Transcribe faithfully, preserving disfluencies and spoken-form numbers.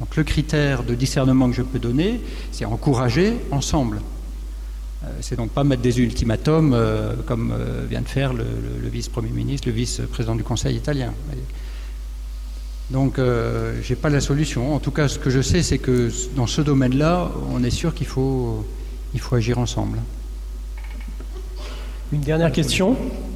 Donc le critère de discernement que je peux donner, c'est encourager ensemble. Euh, c'est donc pas mettre des ultimatums euh, comme euh, vient de faire le, le, le vice-premier ministre, le vice-président du Conseil italien. Donc euh, j'ai pas la solution. En tout cas, ce que je sais, c'est que dans ce domaine-là, on est sûr qu'il faut, il faut agir ensemble. Une dernière question.